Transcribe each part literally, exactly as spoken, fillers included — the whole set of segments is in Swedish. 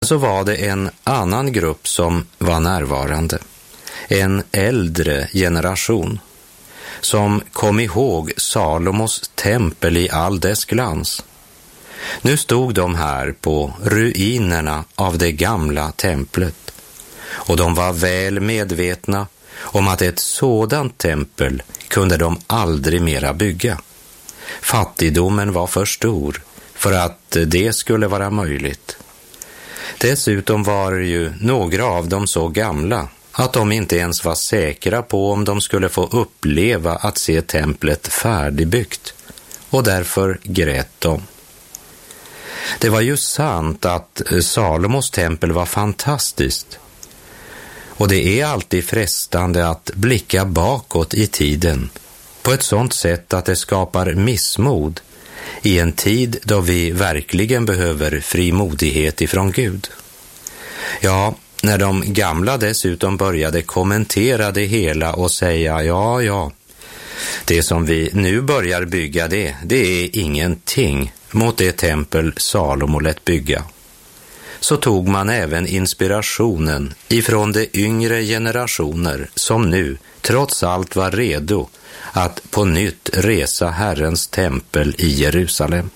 Så var det en annan grupp som var närvarande, en äldre generation, som kom ihåg Salomos tempel i all dess glans. Nu stod de här på ruinerna av det gamla templet, och de var väl medvetna om att ett sådant tempel kunde de aldrig mera bygga. Fattigdomen var för stor för att det skulle vara möjligt. Dessutom var ju några av dem så gamla att de inte ens var säkra på om de skulle få uppleva att se templet färdigbyggt, och därför grät de. Det var ju sant att Salomos tempel var fantastiskt, och det är alltid frestande att blicka bakåt i tiden på ett sådant sätt att det skapar missmod i en tid då vi verkligen behöver frimodighet ifrån Gud. Ja, när de gamla dessutom började kommentera det hela och säga ja, ja, det som vi nu börjar bygga det, det är ingenting mot det tempel Salomo lät bygga. Så tog man även inspirationen ifrån de yngre generationer som nu trots allt var redo att på nytt resa Herrens tempel i Jerusalem.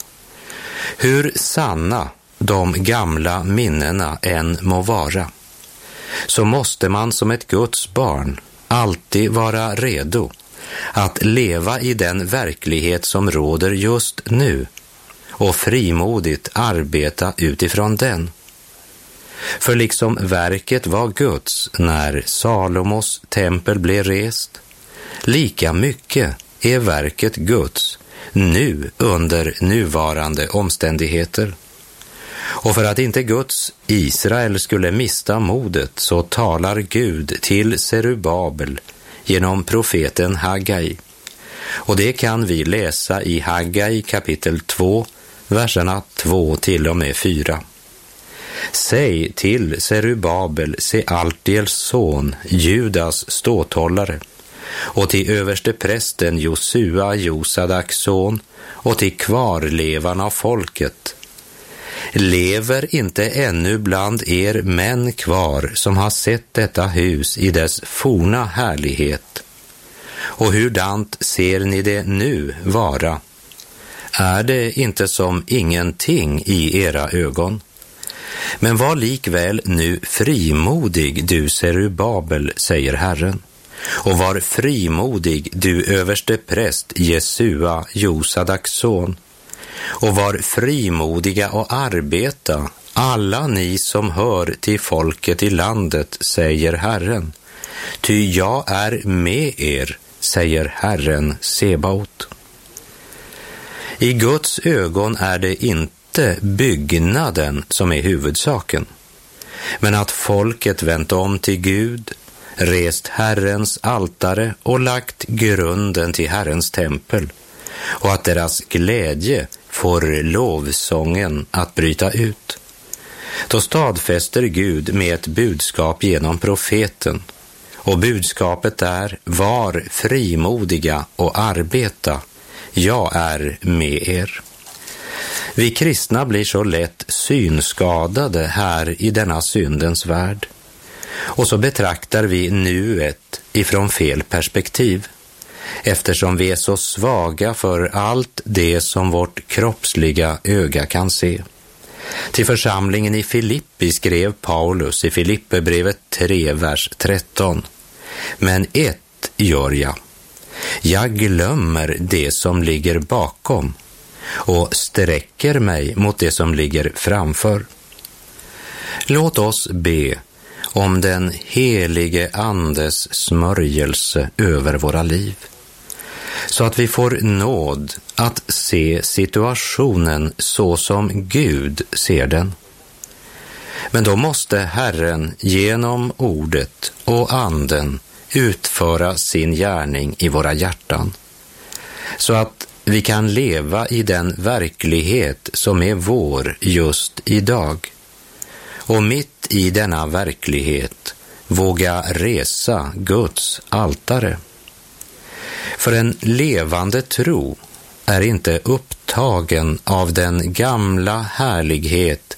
Hur sanna de gamla minnena än må vara, så måste man som ett Guds barn alltid vara redo att leva i den verklighet som råder just nu och frimodigt arbeta utifrån den. För liksom verket var Guds när Salomos tempel blev rest, lika mycket är verket Guds nu under nuvarande omständigheter. Och för att inte Guds Israel skulle mista modet så talar Gud till Serubabel genom profeten Haggai. Och det kan vi läsa i Haggai kapitel två, verserna två till och med fyra. Säg till Serubabel, Sealtiels son, Judas ståthållare, och till överste prästen Josua, Josadaks son, och till kvarlevarna av folket. Lever inte ännu bland er män kvar som har sett detta hus i dess forna härlighet? Och hurdant ser ni det nu vara? Är det inte som ingenting i era ögon? Men var likväl nu frimodig, du Serubabel, säger Herren. Och var frimodig, du överste präst Jesua, Josadaks son. Och var frimodiga och arbeta, alla ni som hör till folket i landet, säger Herren. Ty jag är med er, säger Herren Sebaot. I Guds ögon är det inte byggnaden som är huvudsaken, men att folket vänt om till Gud, rest Herrens altare och lagt grunden till Herrens tempel, och att deras glädje får lovsången att bryta ut. Då stadfäster Gud med ett budskap genom profeten, och budskapet är: var frimodiga och arbeta, jag är med er. Vi kristna blir så lätt synskadade här i denna syndens värld, och så betraktar vi nuet ifrån fel perspektiv, eftersom vi är så svaga för allt det som vårt kroppsliga öga kan se. Till församlingen i Filippi skrev Paulus i Filipperbrevet tre, vers tretton. Men ett gör jag. Jag glömmer det som ligger bakom och sträcker mig mot det som ligger framför. Låt oss be om den helige Andes smörjelse över våra liv, så att vi får nåd att se situationen så som Gud ser den. Men då måste Herren genom ordet och anden utföra sin gärning i våra hjärtan, så att vi kan leva i den verklighet som är vår just idag. Och mitt i denna verklighet våga resa Guds altare. För en levande tro är inte upptagen av den gamla härlighet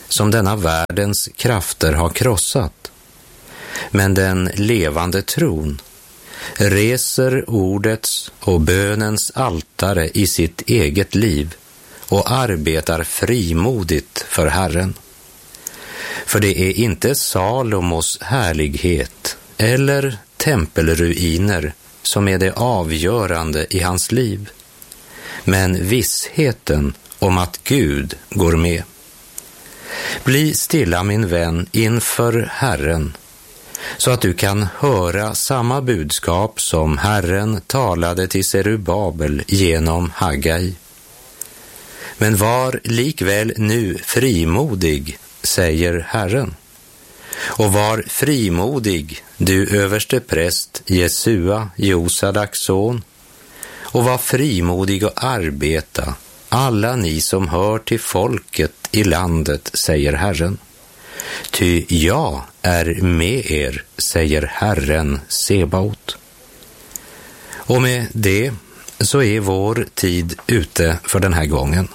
som denna världens krafter har krossat. Men den levande tron reser ordets och bönens altare i sitt eget liv och arbetar frimodigt för Herren. För det är inte Salomos härlighet eller tempelruiner som är det avgörande i hans liv, men vissheten om att Gud går med. Bli stilla, min vän, inför Herren, så att du kan höra samma budskap som Herren talade till Serubabel genom Haggai. Men var likväl nu frimodig, säger Herren. Och var frimodig, du överste präst Jesua, Josadaks son, och var frimodig och arbeta, alla ni som hör till folket i landet, säger Herren. Ty jag är med er, säger Herren Sebaot. Och med det så är vår tid ute för den här gången.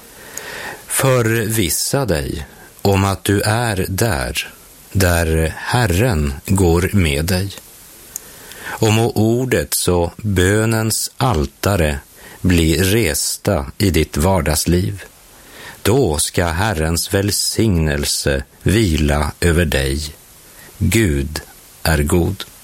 Förvissa dig om att du är där, där Herren går med dig. Och må ordets och bönens altare bli resta i ditt vardagsliv. Då ska Herrens välsignelse vila över dig. Gud är god.